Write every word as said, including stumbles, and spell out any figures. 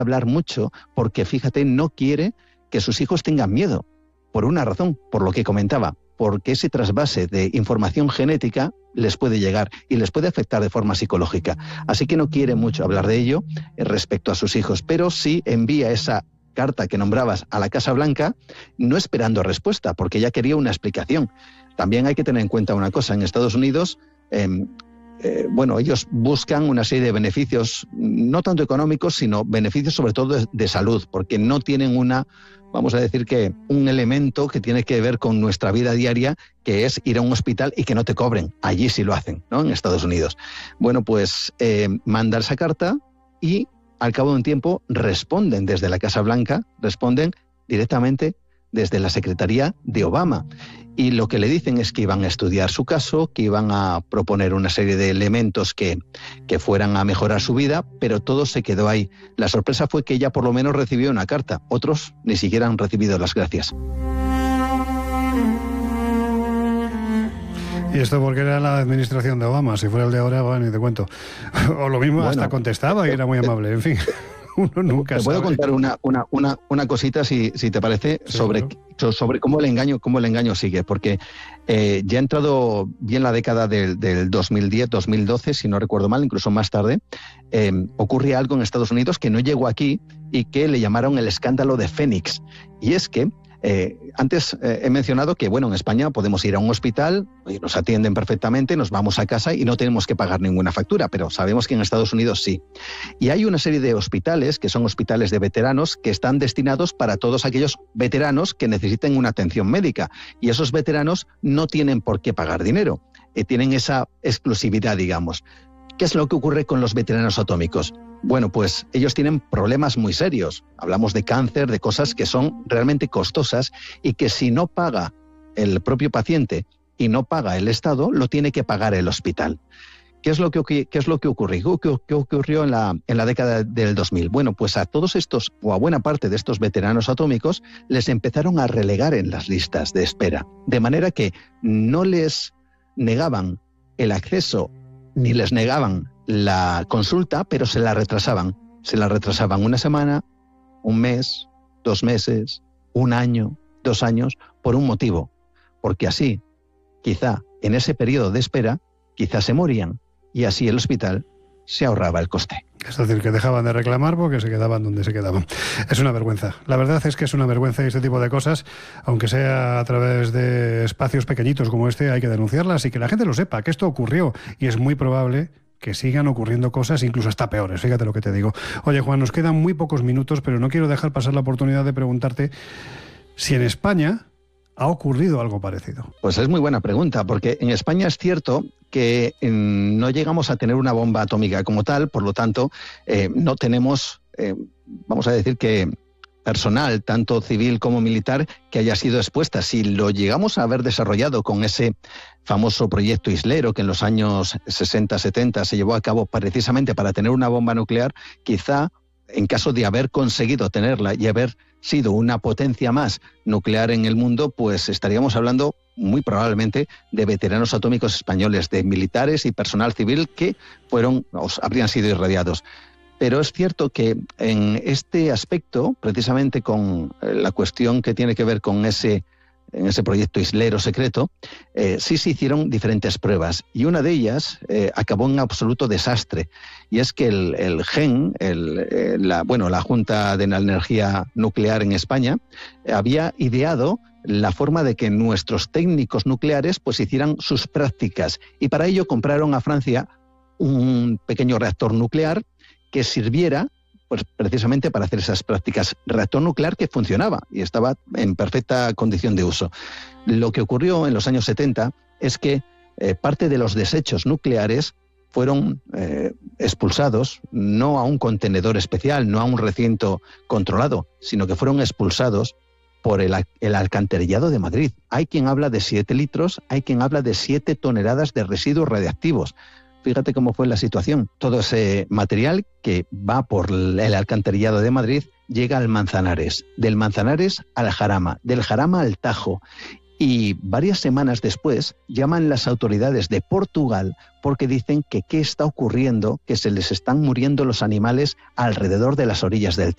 hablar mucho porque, fíjate, no quiere que sus hijos tengan miedo, por una razón, por lo que comentaba, porque ese trasvase de información genética les puede llegar y les puede afectar de forma psicológica. Así que no quiere mucho hablar de ello respecto a sus hijos, pero sí envía esa carta que nombrabas a la Casa Blanca, no esperando respuesta, porque ella quería una explicación. También hay que tener en cuenta una cosa, en Estados Unidos, eh, eh, bueno, ellos buscan una serie de beneficios, no tanto económicos, sino beneficios sobre todo de, de salud, porque no tienen una, vamos a decir que un elemento que tiene que ver con nuestra vida diaria, que es ir a un hospital y que no te cobren. Allí sí lo hacen, ¿no? En Estados Unidos. Bueno, pues eh, manda esa carta y al cabo de un tiempo responden desde la Casa Blanca, responden directamente desde la Secretaría de Obama. Y lo que le dicen es que iban a estudiar su caso, que iban a proponer una serie de elementos que, que fueran a mejorar su vida, pero todo se quedó ahí. La sorpresa fue que ella por lo menos recibió una carta, otros ni siquiera han recibido las gracias. Y esto porque era la administración de Obama, si fuera el de ahora, bueno, ni te cuento. O lo mismo, bueno, hasta contestaba y era muy amable, en fin. Uno nunca te sabe. Puedo contar una, una, una, una cosita, si, si te parece, sí, sobre, claro. sobre cómo el engaño, cómo el engaño sigue, porque eh, ya ha entrado bien la década del, del dos mil diez, dos mil doce, si no recuerdo mal, incluso más tarde, eh, ocurre algo en Estados Unidos que no llegó aquí y que le llamaron el escándalo de Fénix. Y es que Eh, antes eh, he mencionado que, bueno, en España podemos ir a un hospital, y nos atienden perfectamente, nos vamos a casa y no tenemos que pagar ninguna factura, pero sabemos que en Estados Unidos sí. Y hay una serie de hospitales, que son hospitales de veteranos, que están destinados para todos aquellos veteranos que necesiten una atención médica. Y esos veteranos no tienen por qué pagar dinero, eh, tienen esa exclusividad, digamos. ¿Qué es lo que ocurre con los veteranos atómicos? Bueno, pues ellos tienen problemas muy serios. Hablamos de cáncer, de cosas que son realmente costosas y que si no paga el propio paciente y no paga el Estado, lo tiene que pagar el hospital. ¿Qué es lo que, qué es lo que ocurrió? ¿Qué, qué ocurrió en la, en la década del dos mil? Bueno, pues a todos estos, o a buena parte de estos veteranos atómicos, les empezaron a relegar en las listas de espera, de manera que no les negaban el acceso ni les negaban la consulta, pero se la retrasaban. Se la retrasaban una semana, un mes, dos meses, un año, dos años, por un motivo. Porque así, quizá en ese periodo de espera, quizá se morían y así el hospital se ahorraba el coste. Es decir, que dejaban de reclamar porque se quedaban donde se quedaban. Es una vergüenza. La verdad es que es una vergüenza y este tipo de cosas, aunque sea a través de espacios pequeñitos como este, hay que denunciarlas y que la gente lo sepa, que esto ocurrió y es muy probable que sigan ocurriendo cosas incluso hasta peores. Fíjate lo que te digo. Oye, Juan, nos quedan muy pocos minutos, pero no quiero dejar pasar la oportunidad de preguntarte si en España ha ocurrido algo parecido. Pues es muy buena pregunta, porque en España es cierto que eh, no llegamos a tener una bomba atómica como tal, por lo tanto, eh, no tenemos, eh, vamos a decir que personal, tanto civil como militar, que haya sido expuesta. Si lo llegamos a haber desarrollado con ese famoso proyecto Islero, que en los años sesenta, setenta se llevó a cabo precisamente para tener una bomba nuclear, quizá en caso de haber conseguido tenerla y haber sido una potencia más nuclear en el mundo, pues estaríamos hablando muy probablemente de veteranos atómicos españoles, de militares y personal civil que fueron, o habrían sido irradiados. Pero es cierto que en este aspecto, precisamente con la cuestión que tiene que ver con ese, en ese proyecto Islero secreto, eh, sí se hicieron diferentes pruebas y una de ellas eh, acabó en absoluto desastre. Y es que el, el G E N, el, eh, la, bueno, la Junta de la Energía Nuclear en España, eh, había ideado la forma de que nuestros técnicos nucleares pues hicieran sus prácticas y para ello compraron a Francia un pequeño reactor nuclear que sirviera pues precisamente para hacer esas prácticas. Reactor nuclear que funcionaba y estaba en perfecta condición de uso. Lo que ocurrió en los años setenta es que eh, parte de los desechos nucleares fueron eh, expulsados no a un contenedor especial, no a un recinto controlado, sino que fueron expulsados por el, el alcantarillado de Madrid. Hay quien habla de siete litros, hay quien habla de siete toneladas de residuos radiactivos. Fíjate cómo fue la situación. Todo ese material que va por el alcantarillado de Madrid llega al Manzanares, del Manzanares al Jarama, del Jarama al Tajo. Y varias semanas después llaman las autoridades de Portugal porque dicen que qué está ocurriendo, que se les están muriendo los animales alrededor de las orillas del